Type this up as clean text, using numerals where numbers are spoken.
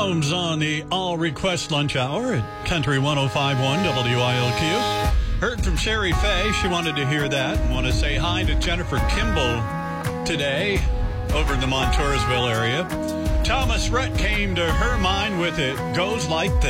Holmes on the All Request Lunch Hour at Country 105.1 WILQ. Heard from Sherry Faye. She wanted to hear that. Want to say hi to Jennifer Kimball today over in the Montoursville area. Thomas Rhett came to her mind with It Goes Like This.